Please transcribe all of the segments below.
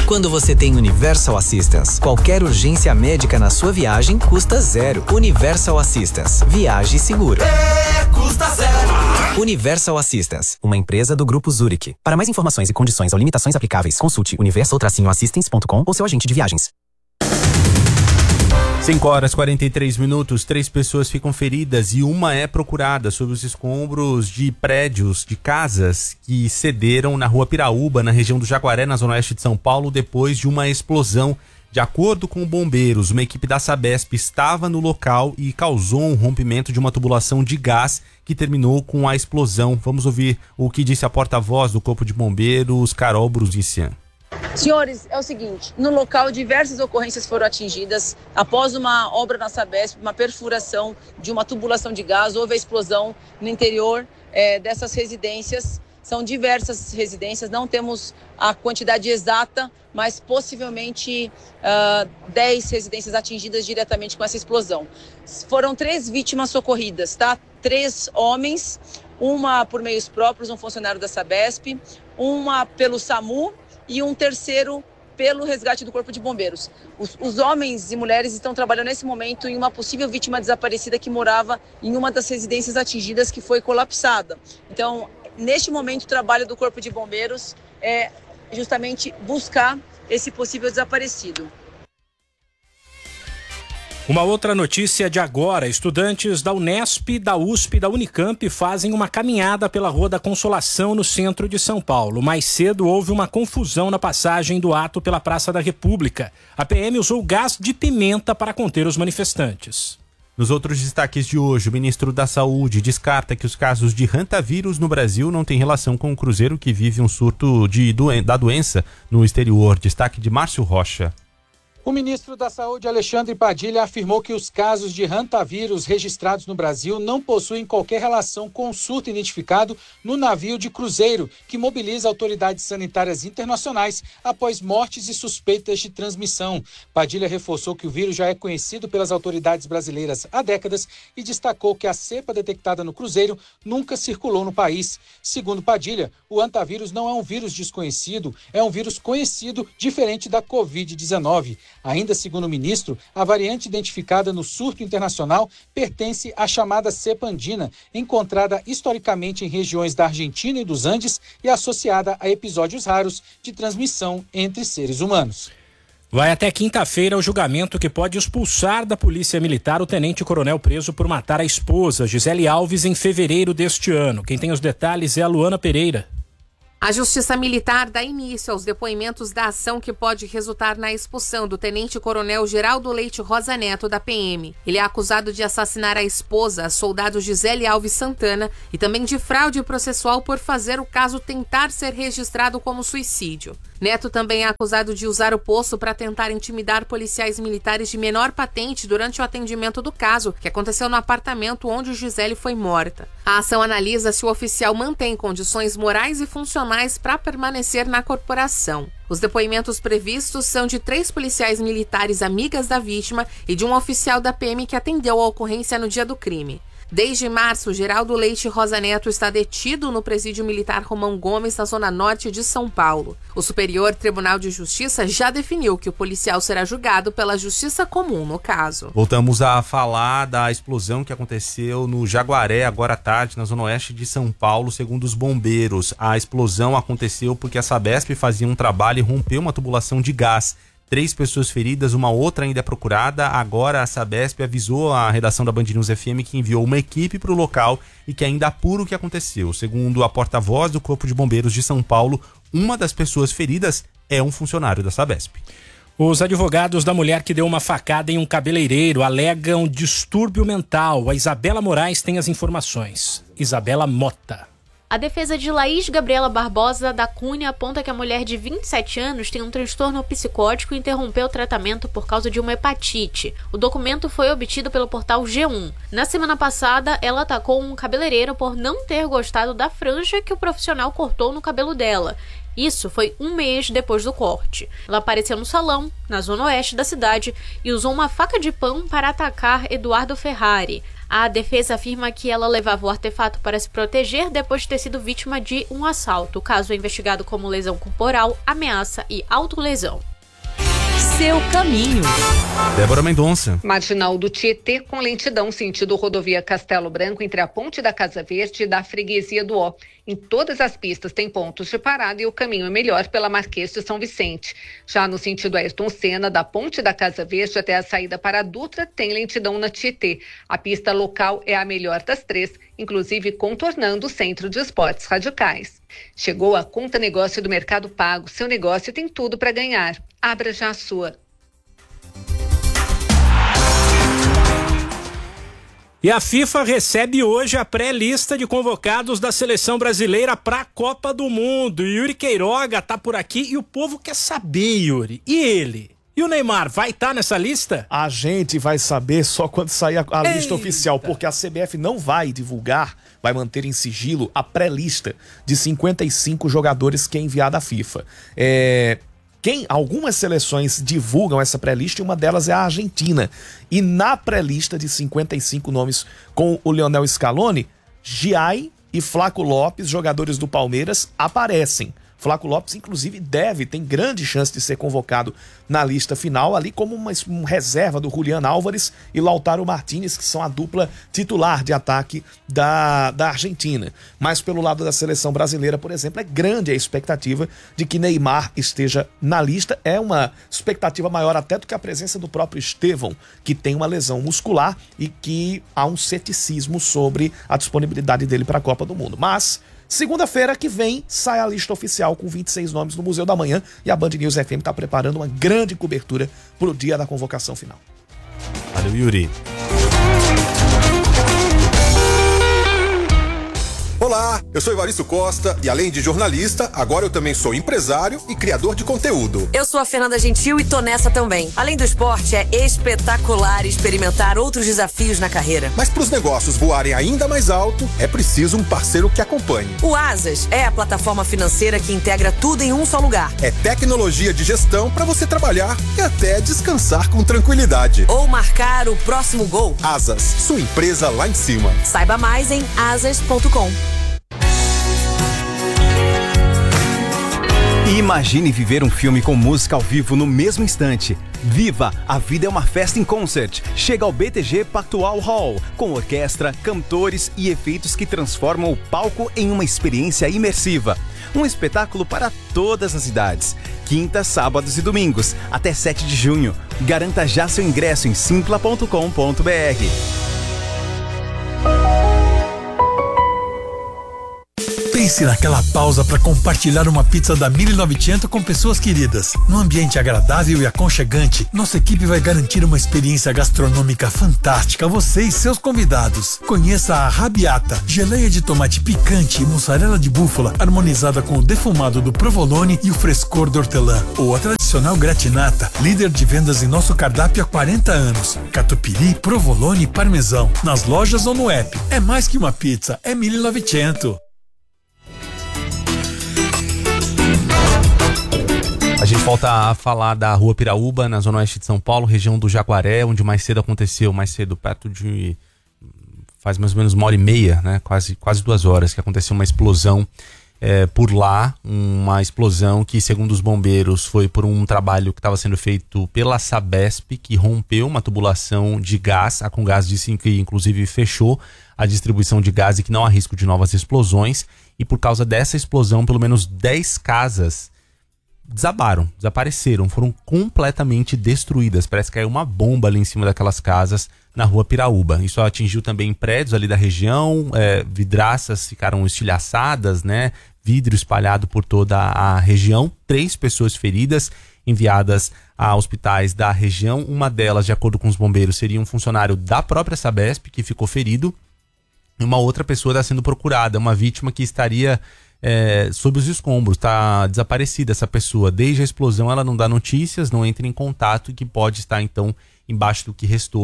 Quando você tem Universal Assistance, qualquer urgência médica na sua viagem custa zero. Universal Assistance. Viaje seguro. Custa zero. Universal Assistance, uma empresa do Grupo Zurich. Para mais informações e condições ou limitações aplicáveis, consulte universal-assistance.com ou seu agente de viagens. 5h43, 3 pessoas ficam feridas e uma é procurada sob os escombros de prédios, de casas que cederam na rua Piraúba, na região do Jaguaré, na zona oeste de São Paulo, depois de uma explosão. De acordo com bombeiros, uma equipe da Sabesp estava no local e causou um rompimento de uma tubulação de gás que terminou com a explosão. Vamos ouvir o que disse a porta-voz do Corpo de Bombeiros, Carol Brusissian. Senhores, é o seguinte, no local diversas ocorrências foram atingidas. Após uma obra na Sabesp, uma perfuração de uma tubulação de gás, houve a explosão no interior dessas residências. São diversas residências, não temos a quantidade exata, mas possivelmente 10 residências atingidas diretamente com essa explosão. Foram 3 vítimas socorridas, tá? 3 homens, uma por meios próprios, um funcionário da Sabesp, uma pelo SAMU e um terceiro pelo resgate do Corpo de Bombeiros. Os homens e mulheres estão trabalhando nesse momento em uma possível vítima desaparecida que morava em uma das residências atingidas que foi colapsada. Então, neste momento, o trabalho do Corpo de Bombeiros é justamente buscar esse possível desaparecido. Uma outra notícia de agora: estudantes da Unesp, da USP e da Unicamp fazem uma caminhada pela Rua da Consolação no centro de São Paulo. Mais cedo houve uma confusão na passagem do ato pela Praça da República. A PM usou gás de pimenta para conter os manifestantes. Nos outros destaques de hoje, o ministro da Saúde descarta que os casos de hantavírus no Brasil não têm relação com o cruzeiro que vive um surto da doença no exterior. Destaque de Márcio Rocha. O ministro da Saúde, Alexandre Padilha, afirmou que os casos de hantavírus registrados no Brasil não possuem qualquer relação com o surto identificado no navio de cruzeiro, que mobiliza autoridades sanitárias internacionais após mortes e suspeitas de transmissão. Padilha reforçou que o vírus já é conhecido pelas autoridades brasileiras há décadas e destacou que a cepa detectada no cruzeiro nunca circulou no país. Segundo Padilha, o hantavírus não é um vírus desconhecido, é um vírus conhecido, diferente da Covid-19. Ainda segundo o ministro, a variante identificada no surto internacional pertence à chamada cepa andina, encontrada historicamente em regiões da Argentina e dos Andes e associada a episódios raros de transmissão entre seres humanos. Vai até quinta-feira o julgamento que pode expulsar da Polícia Militar o tenente-coronel preso por matar a esposa, Gisele Alves, em fevereiro deste ano. Quem tem os detalhes é a Luana Pereira. A Justiça Militar dá início aos depoimentos da ação que pode resultar na expulsão do tenente-coronel Geraldo Leite Rosa Neto da PM. Ele é acusado de assassinar a esposa, a soldado Gisele Alves Santana, e também de fraude processual por fazer o caso tentar ser registrado como suicídio. Neto também é acusado de usar o posto para tentar intimidar policiais militares de menor patente durante o atendimento do caso, que aconteceu no apartamento onde Gisele foi morta. A ação analisa se o oficial mantém condições morais e funcionais para permanecer na corporação. Os depoimentos previstos são de 3 policiais militares amigas da vítima e de um oficial da PM que atendeu a ocorrência no dia do crime. Desde março, Geraldo Leite Rosa Neto está detido no presídio militar Romão Gomes, na zona norte de São Paulo. O Superior Tribunal de Justiça já definiu que o policial será julgado pela Justiça Comum no caso. Voltamos a falar da explosão que aconteceu no Jaguaré agora à tarde, na zona oeste de São Paulo, segundo os bombeiros. A explosão aconteceu porque a Sabesp fazia um trabalho e rompeu uma tubulação de gás. 3 pessoas feridas, uma outra ainda é procurada. Agora a Sabesp avisou a redação da Band News FM que enviou uma equipe para o local e que ainda apura o que aconteceu. Segundo a porta-voz do Corpo de Bombeiros de São Paulo, uma das pessoas feridas é um funcionário da Sabesp. Os advogados da mulher que deu uma facada em um cabeleireiro alegam distúrbio mental. A Isabela Moraes tem as informações. Isabela Mota. A defesa de Laís Gabriela Barbosa da Cunha aponta que a mulher de 27 anos tem um transtorno psicótico e interrompeu o tratamento por causa de uma hepatite. O documento foi obtido pelo portal G1. Na semana passada, ela atacou um cabeleireiro por não ter gostado da franja que o profissional cortou no cabelo dela. Isso foi 1 mês depois do corte. Ela apareceu no salão, na zona oeste da cidade, e usou uma faca de pão para atacar Eduardo Ferrari. A defesa afirma que ela levava o artefato para se proteger depois de ter sido vítima de um assalto. O caso é investigado como lesão corporal, ameaça e autolesão. Seu caminho. Débora Mendonça. Marginal do Tietê com lentidão sentido rodovia Castelo Branco entre a Ponte da Casa Verde e da Freguesia do Ó. Em todas as pistas tem pontos de parada e o caminho é melhor pela Marquês de São Vicente. Já no sentido Ayrton Senna, da Ponte da Casa Verde até a saída para a Dutra, tem lentidão na Tietê. A pista local é a melhor das três, inclusive contornando o Centro de Esportes Radicais. Chegou a Conta Negócio do Mercado Pago. Seu negócio tem tudo para ganhar. Abra já a sua. E a FIFA recebe hoje a pré-lista de convocados da seleção brasileira para a Copa do Mundo. Yuri Queiroga tá por aqui e o povo quer saber, Yuri. E ele? E o Neymar vai estar nessa lista? A gente vai saber só quando sair a lista oficial, porque a CBF não vai divulgar, vai manter em sigilo a pré-lista de 55 jogadores que é enviada à FIFA. Algumas seleções divulgam essa pré-lista e uma delas é a Argentina. E na pré-lista de 55 nomes com o Lionel Scaloni, Giai e Flaco Lopes, jogadores do Palmeiras, aparecem. Flaco Lopes, inclusive, tem grande chance de ser convocado na lista final, ali como uma reserva do Julián Álvares e Lautaro Martínez, que são a dupla titular de ataque da Argentina. Mas pelo lado da seleção brasileira, por exemplo, é grande a expectativa de que Neymar esteja na lista. É uma expectativa maior até do que a presença do próprio Estevão, que tem uma lesão muscular e que há um ceticismo sobre a disponibilidade dele para a Copa do Mundo. Mas segunda-feira que vem sai a lista oficial com 26 nomes no Museu da Manhã e a Band News FM está preparando uma grande cobertura para o dia da convocação final. Valeu, Yuri. Olá, eu sou Evaristo Costa e além de jornalista, agora eu também sou empresário e criador de conteúdo. Eu sou a Fernanda Gentil e tô nessa também. Além do esporte, é espetacular experimentar outros desafios na carreira. Mas para os negócios voarem ainda mais alto, é preciso um parceiro que acompanhe. O Asas é a plataforma financeira que integra tudo em um só lugar. É tecnologia de gestão para você trabalhar e até descansar com tranquilidade. Ou marcar o próximo gol. Asas, sua empresa lá em cima. Saiba mais em asas.com. Imagine viver um filme com música ao vivo no mesmo instante. Viva! A vida é uma festa em concert. Chega ao BTG Pactual Hall, com orquestra, cantores e efeitos que transformam o palco em uma experiência imersiva. Um espetáculo para todas as idades. Quintas, sábados e domingos, até 7 de junho. Garanta já seu ingresso em simpla.com.br. Pense naquela pausa para compartilhar uma pizza da 1900 com pessoas queridas. Num ambiente agradável e aconchegante, nossa equipe vai garantir uma experiência gastronômica fantástica a você e seus convidados. Conheça a Arrabbiata, geleia de tomate picante e mussarela de búfala, harmonizada com o defumado do provolone e o frescor do hortelã. Ou a tradicional gratinata, líder de vendas em nosso cardápio há 40 anos. Catupiry, provolone e parmesão. Nas lojas ou no app. É mais que uma pizza, é 1900. A gente volta a falar da Rua Piraúba, na zona oeste de São Paulo, região do Jaguaré, onde mais cedo, perto de... faz mais ou menos 1h30, né? Quase 2 horas, que aconteceu uma explosão por lá. Uma explosão que, segundo os bombeiros, foi por um trabalho que estava sendo feito pela Sabesp, que rompeu uma tubulação de gás. A Comgás disse que, inclusive, fechou a distribuição de gás e que não há risco de novas explosões. E por causa dessa explosão, pelo menos 10 casas desapareceram, foram completamente destruídas. Parece que caiu uma bomba ali em cima daquelas casas na Rua Piraúba. Isso atingiu também prédios ali da região, vidraças ficaram estilhaçadas, né? Vidro espalhado por toda a região. 3 pessoas feridas, enviadas a hospitais da região. Uma delas, de acordo com os bombeiros, seria um funcionário da própria Sabesp que ficou ferido. E uma outra pessoa está sendo procurada, uma vítima que estaria sob os escombros, está desaparecida essa pessoa. Desde a explosão ela não dá notícias, não entra em contato e que pode estar então embaixo do que restou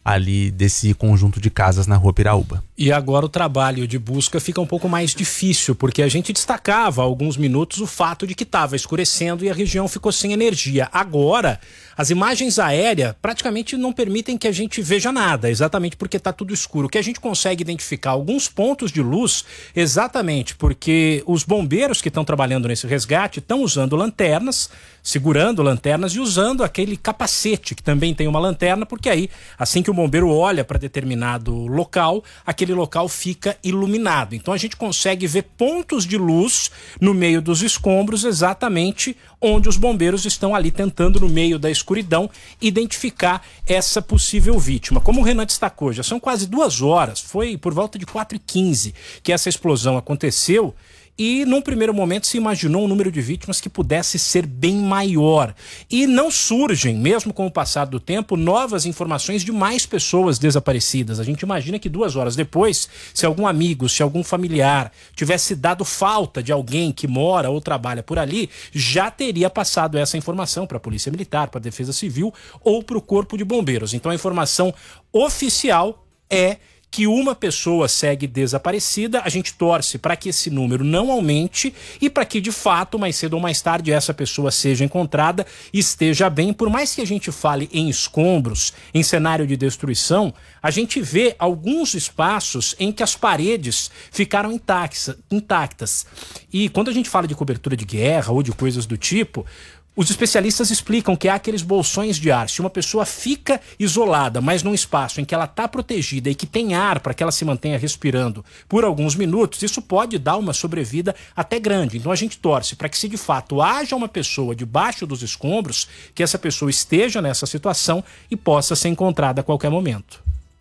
ali desse conjunto de casas na Rua Piraúba. E agora o trabalho de busca fica um pouco mais difícil, porque a gente destacava há alguns minutos o fato de que estava escurecendo e a região ficou sem energia. Agora, as imagens aéreas praticamente não permitem que a gente veja nada, exatamente porque está tudo escuro. O que a gente consegue identificar alguns pontos de luz, exatamente porque os bombeiros que estão trabalhando nesse resgate estão usando lanternas, segurando lanternas e usando aquele capacete que também tem uma lanterna, porque aí, assim que o bombeiro olha para determinado local, aquele local fica iluminado. Então a gente consegue ver pontos de luz no meio dos escombros, exatamente onde os bombeiros estão ali tentando, no meio da escuridão, identificar essa possível vítima. Como o Renan destacou, já são quase 2 horas, foi por volta de 4h15 que essa explosão aconteceu. E num primeiro momento se imaginou um número de vítimas que pudesse ser bem maior. E não surgem, mesmo com o passar do tempo, novas informações de mais pessoas desaparecidas. A gente imagina que 2 horas depois, se algum amigo, se algum familiar tivesse dado falta de alguém que mora ou trabalha por ali, já teria passado essa informação para a Polícia Militar, para a Defesa Civil ou para o Corpo de Bombeiros. Então a informação oficial é que uma pessoa segue desaparecida. A gente torce para que esse número não aumente e para que, de fato, mais cedo ou mais tarde, essa pessoa seja encontrada e esteja bem. Por mais que a gente fale em escombros, em cenário de destruição, a gente vê alguns espaços em que as paredes ficaram intactas. E quando a gente fala de cobertura de guerra ou de coisas do tipo, os especialistas explicam que há aqueles bolsões de ar. Se uma pessoa fica isolada, mas num espaço em que ela está protegida e que tem ar para que ela se mantenha respirando por alguns minutos, isso pode dar uma sobrevida até grande. Então a gente torce para que, se de fato haja uma pessoa debaixo dos escombros, que essa pessoa esteja nessa situação e possa ser encontrada a qualquer momento.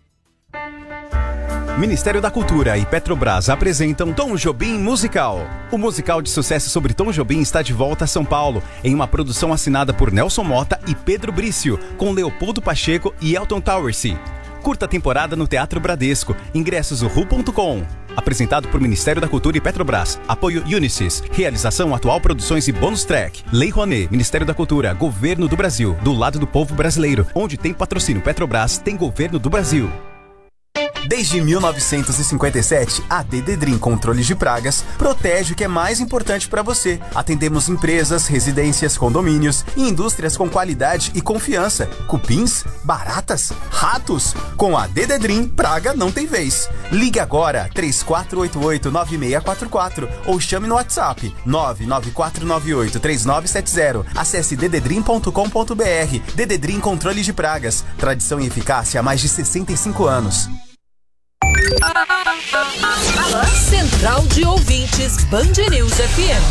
Ministério da Cultura e Petrobras apresentam Tom Jobim Musical. O musical de sucesso sobre Tom Jobim está de volta a São Paulo, em uma produção assinada por Nelson Mota e Pedro Brício, com Leopoldo Pacheco e Elton Towersey. Curta temporada no Teatro Bradesco. Ingressos ru.com. Apresentado por Ministério da Cultura e Petrobras. Apoio Unisys. Realização Atual Produções e Bônus Track. Lei Rouanet. Ministério da Cultura. Governo do Brasil. Do lado do povo brasileiro. Onde tem patrocínio Petrobras, tem Governo do Brasil. Desde 1957, a Dededrim Controles de Pragas protege o que é mais importante para você. Atendemos empresas, residências, condomínios e indústrias com qualidade e confiança. Cupins, baratas, ratos. Com a Dededrim, praga não tem vez. Ligue agora 3488-9644 ou chame no WhatsApp 99498-3970. Acesse dededrim.com.br. Dededrim Controles de Pragas. Tradição e eficácia há mais de 65 anos. Central de Ouvintes, Band News FM.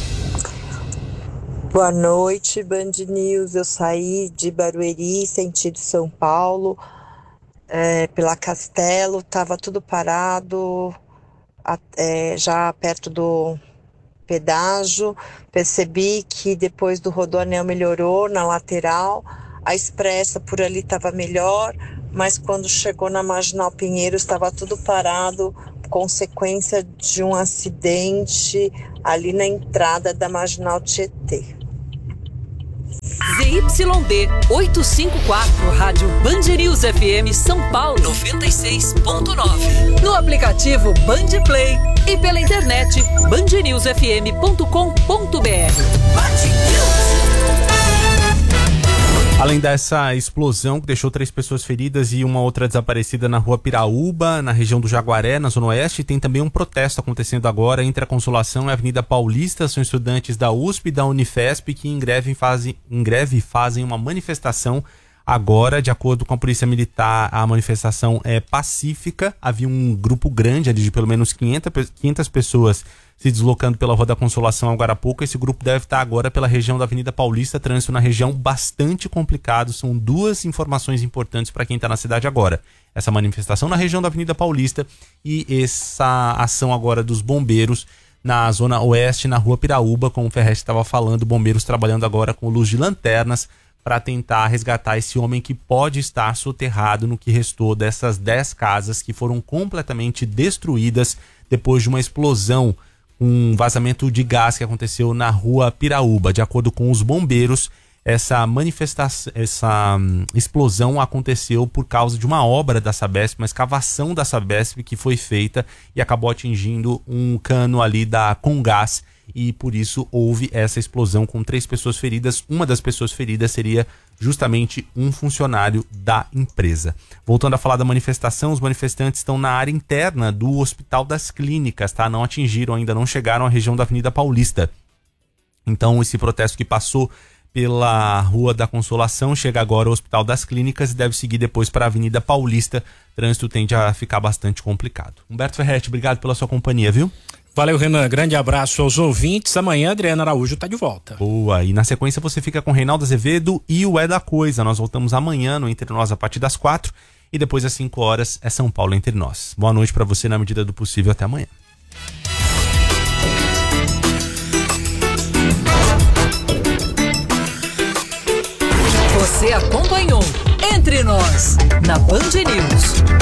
Boa noite, Band News. Eu saí de Barueri, sentido São Paulo, pela Castelo, estava tudo parado, já perto do pedágio. Percebi que depois do Rodoanel melhorou na lateral, a expressa por ali estava melhor, mas quando chegou na Marginal Pinheiros estava tudo parado, consequência de um acidente ali na entrada da Marginal Tietê. ZYD 854, Rádio Band News FM São Paulo 96.9. No aplicativo Band Play e pela internet bandnewsfm.com.br. Além dessa explosão que deixou 3 pessoas feridas e uma outra desaparecida na Rua Piraúba, na região do Jaguaré, na Zona Oeste, tem também um protesto acontecendo agora entre a Consolação e a Avenida Paulista. São estudantes da USP e da Unifesp que em greve fazem uma manifestação agora. De acordo com a Polícia Militar, a manifestação é pacífica. Havia um grupo grande ali de pelo menos 500 pessoas se deslocando pela Rua da Consolação agora há pouco. Esse grupo deve estar agora pela região da Avenida Paulista, trânsito na região bastante complicado. São 2 informações importantes para quem está na cidade agora. Essa manifestação na região da Avenida Paulista e essa ação agora dos bombeiros na Zona Oeste, na Rua Piraúba, como o Ferretti estava falando, bombeiros trabalhando agora com luz de lanternas para tentar resgatar esse homem que pode estar soterrado no que restou dessas 10 casas que foram completamente destruídas depois de uma explosão, um vazamento de gás que aconteceu na Rua Piraúba. De acordo com os bombeiros, essa manifestação, essa explosão aconteceu por causa de uma obra da Sabesp, uma escavação da Sabesp que foi feita e acabou atingindo um cano ali da Comgás, e por isso houve essa explosão com 3 pessoas feridas. Uma das pessoas feridas seria justamente um funcionário da empresa. Voltando a falar da manifestação, os manifestantes estão na área interna do Hospital das Clínicas, tá? Não atingiram ainda, não chegaram à região da Avenida Paulista. Então esse protesto que passou pela Rua da Consolação chega agora ao Hospital das Clínicas e deve seguir depois para a Avenida Paulista. O trânsito tende a ficar bastante complicado. Humberto Ferretti, obrigado pela sua companhia, viu? Valeu, Renan. Grande abraço aos ouvintes. Amanhã, Adriana Araújo tá de volta. Boa. E na sequência você fica com Reinaldo Azevedo e o É da Coisa. Nós voltamos amanhã no Entre Nós a partir das 4 e depois às 5 horas é São Paulo Entre Nós. Boa noite para você na medida do possível. Até amanhã. Você acompanhou Entre Nós na Band News.